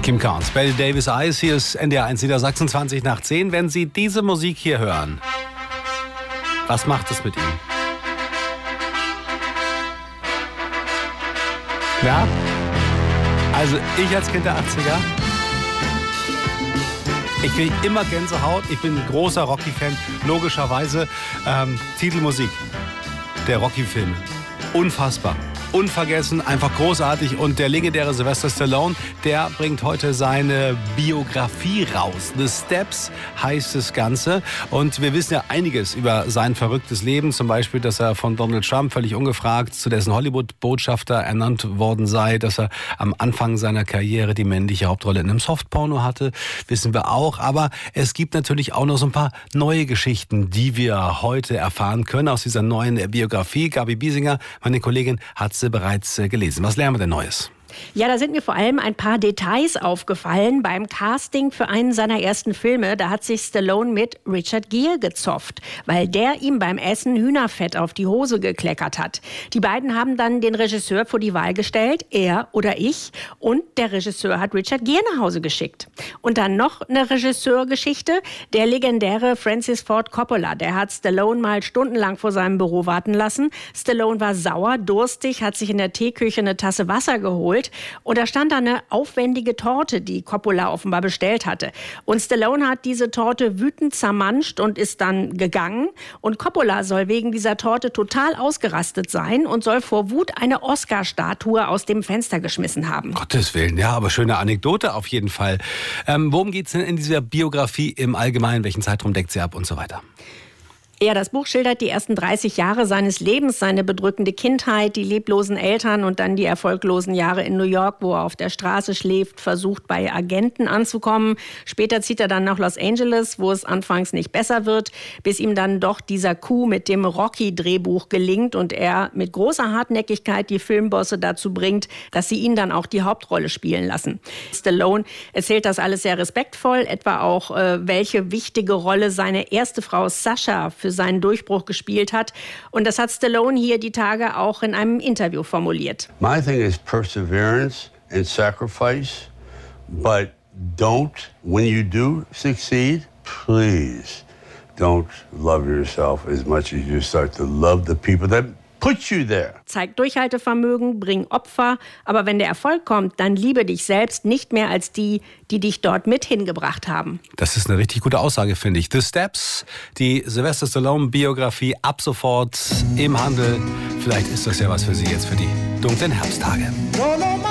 Kim Carnes, Bette Davis Eyes, hier ist NDR 1 Niedersachsen 20 nach 10. Wenn Sie diese Musik hier hören, was macht es mit Ihnen? Ja? Also ich als Kind der 80er, ich kriege immer Gänsehaut, ich bin ein großer Rocky-Fan, logischerweise. Titelmusik der Rocky-Filme, unfassbar. Unvergessen, einfach großartig. Und der legendäre Sylvester Stallone, der bringt heute seine Biografie raus. The Steps heißt das Ganze. Und wir wissen ja einiges über sein verrücktes Leben. Zum Beispiel, dass er von Donald Trump völlig ungefragt zu dessen Hollywood-Botschafter ernannt worden sei. Dass er am Anfang seiner Karriere die männliche Hauptrolle in einem Softporno hatte. Wissen wir auch. Aber es gibt natürlich auch noch so ein paar neue Geschichten, die wir heute erfahren können aus dieser neuen Biografie. Gabi Biesinger, meine Kollegin, hat bereits gelesen. Was lernen wir denn Neues? Ja, da sind mir vor allem ein paar Details aufgefallen beim Casting für einen seiner ersten Filme. Da hat sich Stallone mit Richard Gere gezofft, weil der ihm beim Essen Hühnerfett auf die Hose gekleckert hat. Die beiden haben dann den Regisseur vor die Wahl gestellt, er oder ich. Und der Regisseur hat Richard Gere nach Hause geschickt. Und dann noch eine Regisseurgeschichte. Der legendäre Francis Ford Coppola, der hat Stallone mal stundenlang vor seinem Büro warten lassen. Stallone war sauer, durstig, hat sich in der Teeküche eine Tasse Wasser geholt. Und da stand da eine aufwendige Torte, die Coppola offenbar bestellt hatte. Und Stallone hat diese Torte wütend zermanscht und ist dann gegangen. Und Coppola soll wegen dieser Torte total ausgerastet sein und soll vor Wut eine Oscar-Statue aus dem Fenster geschmissen haben. Gottes Willen, ja, aber schöne Anekdote auf jeden Fall. Worum geht es denn in dieser Biografie im Allgemeinen? Welchen Zeitraum deckt sie ab und so weiter? Ja, das Buch schildert die ersten 30 Jahre seines Lebens, seine bedrückende Kindheit, die leblosen Eltern und dann die erfolglosen Jahre in New York, wo er auf der Straße schläft, versucht bei Agenten anzukommen. Später zieht er dann nach Los Angeles, wo es anfangs nicht besser wird, bis ihm dann doch dieser Coup mit dem Rocky-Drehbuch gelingt und er mit großer Hartnäckigkeit die Filmbosse dazu bringt, dass sie ihn dann auch die Hauptrolle spielen lassen. Stallone erzählt das alles sehr respektvoll, etwa auch, welche wichtige Rolle seine erste Frau Sasha für seinen Durchbruch gespielt hat. Und das hat Stallone hier die Tage auch in einem Interview formuliert. My thing is perseverance and sacrifice, but when you do succeed, please don't love yourself as much as you start to love the people that put you there. Zeig Durchhaltevermögen, bring Opfer, aber wenn der Erfolg kommt, dann liebe dich selbst nicht mehr als die, die dich dort mit hingebracht haben. Das ist eine richtig gute Aussage, finde ich. The Steps, die Sylvester Stallone-Biografie, ab sofort im Handel. Vielleicht ist das ja was für Sie jetzt für die dunklen Herbsttage.